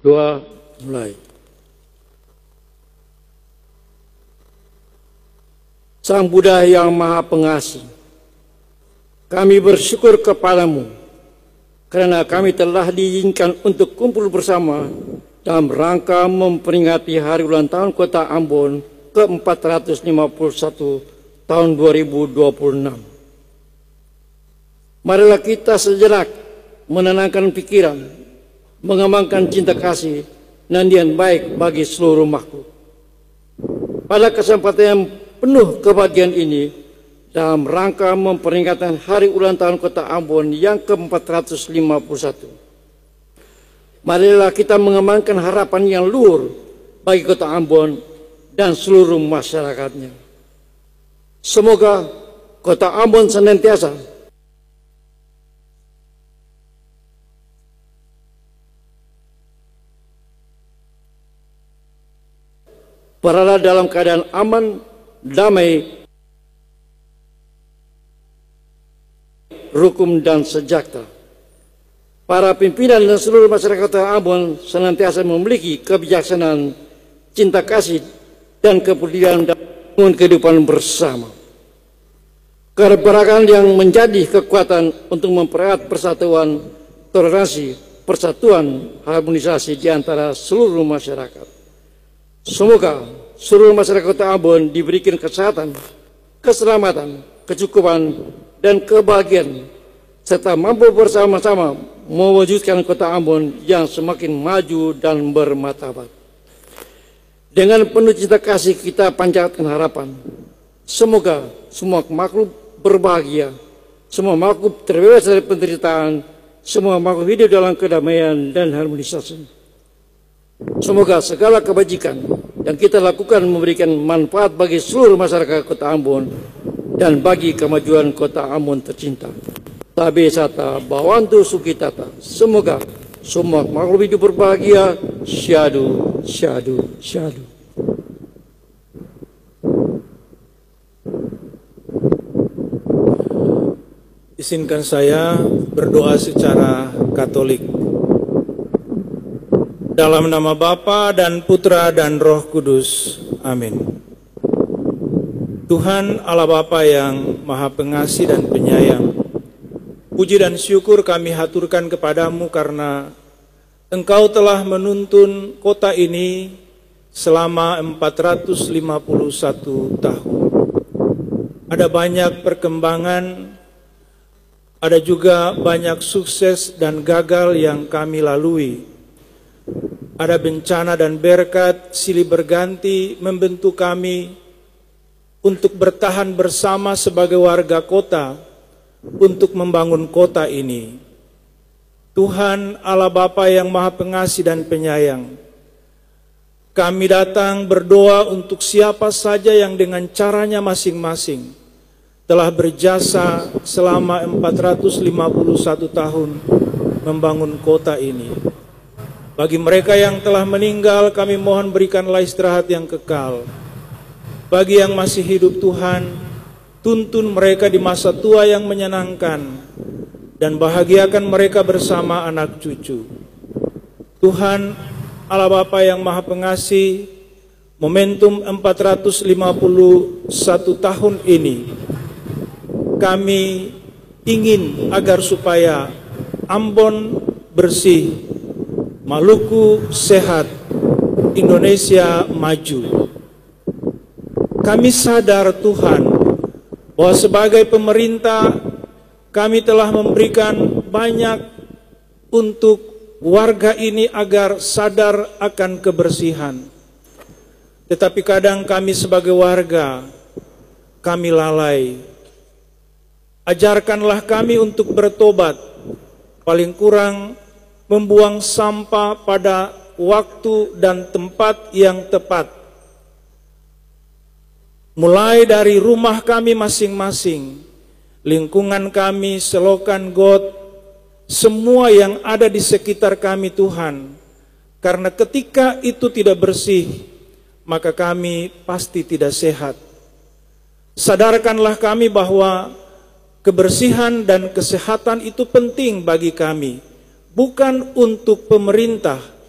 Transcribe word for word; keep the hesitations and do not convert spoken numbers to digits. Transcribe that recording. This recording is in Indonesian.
Doa mulai. Sang Buddha yang Maha Pengasih, kami bersyukur kepadamu karena kami telah diizinkan untuk kumpul bersama dalam rangka memperingati hari ulang tahun Kota Ambon ke empat ratus lima puluh satu tahun dua ribu dua puluh enam. Marilah kita sejenak menenangkan pikiran, mengembangkan cinta kasih dan niat baik bagi seluruh makhluk. Pada kesempatan yang penuh kebahagiaan ini, dalam rangka memperingati hari ulang tahun Kota Ambon yang ke empat ratus lima puluh satu, marilah kita mengembangkan harapan yang luhur bagi Kota Ambon dan seluruh masyarakatnya. Semoga Kota Ambon senantiasa berada dalam keadaan aman, damai, rukun dan sejahtera. Para pimpinan dan seluruh masyarakat Kota Ambon senantiasa memiliki kebijaksanaan, cinta kasih, dan kepedulian dalam kehidupan bersama. Keberagaman yang menjadi kekuatan untuk mempererat persatuan, toleransi, persatuan, harmonisasi di antara seluruh masyarakat. Semoga seluruh masyarakat Kota Ambon diberikan kesehatan, keselamatan, kecukupan, dan kebahagiaan, serta mampu bersama-sama mewujudkan Kota Ambon yang semakin maju dan bermartabat. Dengan penuh cinta kasih kita panjatkan harapan, semoga semua makhluk berbahagia, semua makhluk terbebas dari penderitaan, semua makhluk hidup dalam kedamaian dan harmonisasi. Semoga segala kebajikan yang kita lakukan memberikan manfaat bagi seluruh masyarakat Kota Ambon dan bagi kemajuan Kota Ambon tercinta. Tabe sata bawantu sukitata. Semoga semua makhluk hidup berbahagia. Syadu, syadu, syadu. Izinkan saya berdoa secara Katolik. Dalam nama Bapa dan Putra dan Roh Kudus. Amin. Tuhan Allah Bapa yang Maha Pengasih dan Penyayang, puji dan syukur kami haturkan kepadamu karena Engkau telah menuntun kota ini selama empat ratus lima puluh satu tahun. Ada banyak perkembangan, ada juga banyak sukses dan gagal yang kami lalui. Ada bencana dan berkat silih berganti membentuk kami untuk bertahan bersama sebagai warga kota untuk membangun kota ini. Tuhan Allah Bapa yang Maha Pengasih dan Penyayang, kami datang berdoa untuk siapa saja yang dengan caranya masing-masing telah berjasa selama empat ratus lima puluh satu tahun membangun kota ini. Bagi mereka yang telah meninggal, kami mohon berikanlah istirahat yang kekal. Bagi yang masih hidup, Tuhan, tuntun mereka di masa tua yang menyenangkan, dan bahagiakan mereka bersama anak cucu. Tuhan Allah Bapa yang Maha Pengasih, momentum empat ratus lima puluh satu tahun ini, kami ingin agar supaya Ambon bersih, Maluku sehat, Indonesia maju. Kami sadar Tuhan bahwa sebagai pemerintah kami telah memberikan banyak untuk warga ini agar sadar akan kebersihan. Tetapi kadang kami sebagai warga, kami lalai. Ajarkanlah kami untuk bertobat, paling kurang membuang sampah pada waktu dan tempat yang tepat. Mulai dari rumah kami masing-masing, lingkungan kami, selokan got, semua yang ada di sekitar kami Tuhan. Karena ketika itu tidak bersih, maka kami pasti tidak sehat. Sadarkanlah kami bahwa kebersihan dan kesehatan itu penting bagi kami, bukan untuk pemerintah,